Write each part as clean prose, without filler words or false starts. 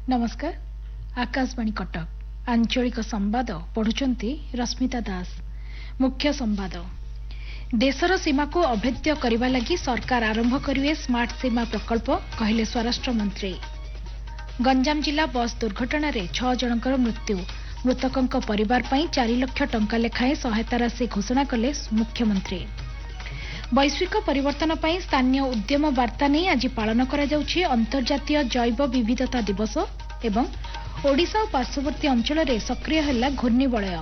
नमस्कार। आकाशवाणी कटक आंचलिक संवाद पढ़ुचंती रश्मिता दास। मुख्य संवाद। देशर सीमा को अभेद्य करने लगी सरकार आरंभ करेंगे स्मार्ट सीमा प्रकल्प, कहले स्वराष्ट्र मंत्री। गंजाम जिला बस दुर्घटना रे 6 जनकर मृत्यु। मृतकों परिवार पई 4 लाख टंका लेखाएं सहायता राशि घोषणा कले मुख्यमंत्री। वैश्विक परिवर्तन पर स्थानीय उद्यम वार्ता नहीं आज पालन करा जाउछि अंतर्जातीय जैव विविधता दिवस एवं ओडिशा और पार्श्ववर्ती अंचल में सक्रिय है घूर्णिवलय।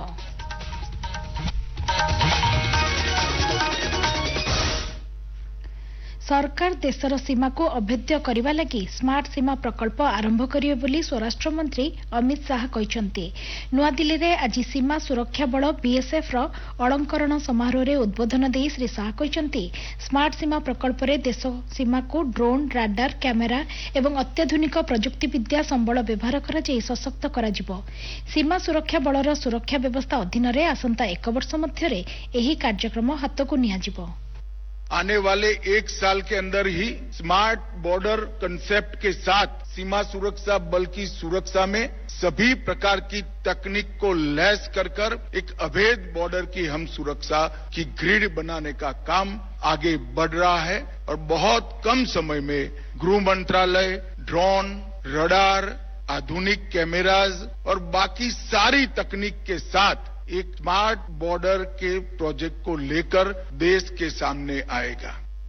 सरकार देशर सीमा को अभेद्य करने लगी स्मार्ट सीमा प्रकल्प आरंभ करिवे बोली स्वराष्ट्र मंत्री अमित शाह कहते। नुआदिल्ली में आज सीमा सुरक्षा बल बीएसएफ रो अलंकरण समारोह में उद्बोधन दे श्री शाह कहते स्मार्ट सीमा प्रकल्प रे देश सीमा को ड्रोन, राडार, कैमेरा एवं अत्याधुनिक प्रजुक्ति विद्या संबल व्यवहार करा जाई सशक्त करा जिवो। सीमा सुरक्षा बलर सुरक्षा व्यवस्था अधीन रे आसंता 1 वर्ष मध्य एही कार्यक्रम हाथकू निया जिवो। आने वाले 1 साल के अंदर ही स्मार्ट बॉर्डर कंसेप्ट के साथ सीमा सुरक्षा बल की सुरक्षा में सभी प्रकार की तकनीक को लैस कर एक अभेद बॉर्डर की हम सुरक्षा की ग्रिड बनाने का काम आगे बढ़ रहा है और बहुत कम समय में गृह मंत्रालय ड्रोन, रडार, आधुनिक कैमराज और बाकी सारी तकनीक के साथ एक स्मार्ट बॉर्डर के प्रोजेक्ट को लेकर देश के सामने आएगा।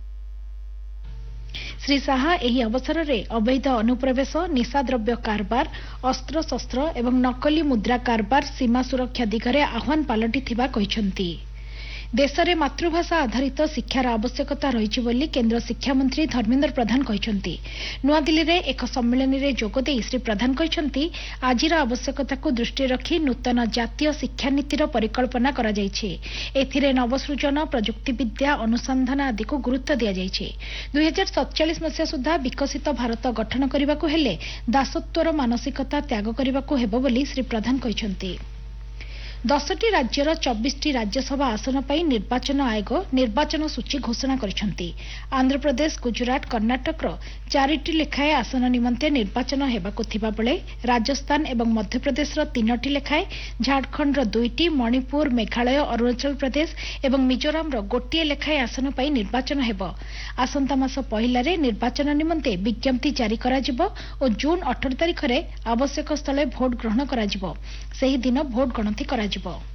श्री शाह एही अवसर में अवैध अनुप्रवेश, निशाद्रव्य कारबार, अस्त्र शस्त्र एवं नकली मुद्रा कारबार सीमा सुरक्षा दिगरे आह्वान पलटिथिबा कहिसंती। देश में मातृभाषा आधारित शिक्षार आवश्यकता रही बोली केन्द्र शिक्षा मंत्री धर्मेन्द्र प्रधान कहते। नुआदिल्ली में एक सम्मेलन में जोगदे श्री प्रधान कहते आज आवश्यकता को दृष्टि रखी नूतन जातीय शिक्षा नीतिर परिकल्पना करा जायछि। एथिरे नवसृजन, प्रजुक्ति विद्या, अनुसंधान आदि को गुरुत्व दिया जायछि। 2047 मसीहा सुधा विकसित भारत गठन करने को हेले दासत्वर मानसिकता त्याग करने को हेबो बोली श्री प्रधान कहते। 10टी राज्यर 24टी राज्यसभा आसन पर निर्वाचन आयोग निर्वाचन सूची घोषणा करिसेंती। आंध्र प्रदेश, गुजरात, कर्नाटक 4टी लेखाए आसन निमंते निर्वाचन हेबाकु थिबा बेले राजस्थान एवं मध्य प्रदेश 3टी लेखाए, झारखंड 2टी, मणिपुर, मेघालय, अरुणाचल प्रदेश एवं मिजोराम 1 लेखाए आसन पर निर्वाचन हेबो। आसंता मास पहिलारे निर्वाचन निमंते विज्ञप्ति जारी करा जिवो और जून 18 तारिख रे आवश्यक स्थले भोट ग्रहण करा जिवो। सेही दिन भोट गणति करा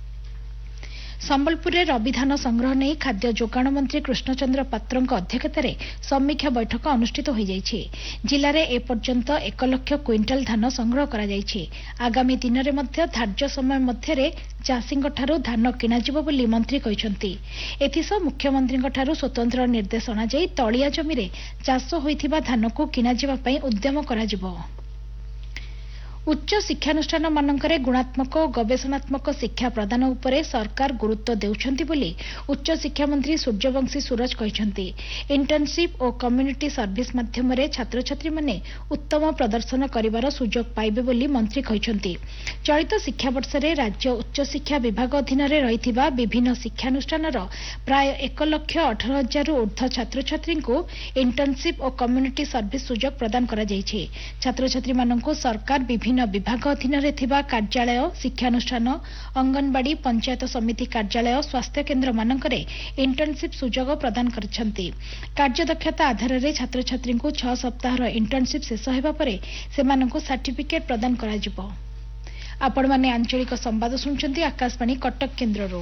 संबलपुर में रबी धान संग्रह नहीं खाद्य जोगाण मंत्री कृष्णचंद्र पात्र अध्यक्षतार समीक्षा बैठक अनुष्ठित हो जाइछि। जिले में एपर्यंत 1 लाख क्विंटाल धान संग्रह करा जाइछि। आगामी दिन में धार्य समय मध्य चाषी धान किणाजिबो बोली मंत्री कहते। एथिसह मुख्यमंत्री स्वतंत्र निर्देश अणाଯାଇ तलिया जमी चाष होइथिबा धान को किणाजिबा पई उद्यम कराजिबो। उच्च शिक्षानुष्ठान मानकरे गुणात्मक और गवेषणात्मक शिक्षा प्रदान उपरे सरकार गुरुत्व देउछंती बोली उच्च शिक्षा मंत्री सूर्यवंशी सूरज कहते। इंटर्नशिप और कम्युनिटी सर्विस माध्यम छात्र छात्री माने उत्तम प्रदर्शन करिवार सुजोग पाइबे बोली मंत्री कहते। चलित शिक्षा वर्ष रे राज्य उच्च शिक्षा विभाग अधीन रे रहिथिबा विभिन्न शिक्षानुष्ठानर प्राय 1,18,000 ऊर्ध्व छात्र छात्री को इंटर्नशिप और कम्युनिटी सर्विस सुजोग प्रदान करा जायछि। छात्र छात्री माननको सरकार विभिन्न विभाग अधीन रे थिबा कार्यालय, शिक्षानुष्ठान, अंगनवाड़ी, पंचायत समिति कार्यालय, स्वास्थ्य केन्द्र मानकरे इंटर्नशिप सुजोग प्रदान करछंती। कार्यदक्षता आधार रे छात्र छात्री को 6 सप्ताहर इंटर्नशिप शेष हेबा परे सेमाननको सर्टिफिकेट प्रदान करा जिवो। आपण माने आंचलिक संवाद सुनछंती आकाशवाणी कटक केन्द्ररो।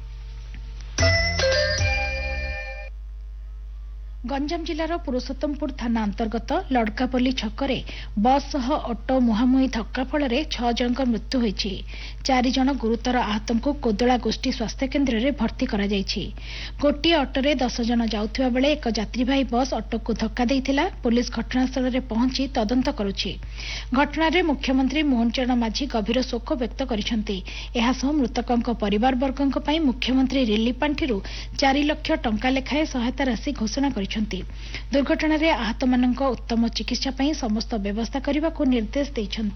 गंजाम जिलार पुरुषोत्तमपुर थाना अंतर्गत लड़कापल्ली छकरे बस सह ऑटो मुहांमुही धक्का फल 6 जनक मृत्यु होइछि। 4 जन गुरुतर आहत को कोदला गोष्ठी स्वास्थ्य केन्द्र में भर्ती करा जाइछि। गोटे ऑटोरे 10 जन जाउथिबा बेले एक यात्रीवाही बस ऑटो को धक्का देइथिला। पुलिस घटनास्थल में पहुंची तदंत करुछि। घटना रे मुख्यमंत्री मोहन चरण माझी गभीर शोक व्यक्त करिसेंती। एहा सह मृतकक परिवार वर्गक पई मुख्यमंत्री रिलीफ पांठिरु 4 लाख टंका लेखाए सहायता राशि घोषणा करिसेंती। दुर्घटना रे आहत मानक उत्तम चिकित्सा पई समस्त व्यवस्था करने को निर्देश दैछंती।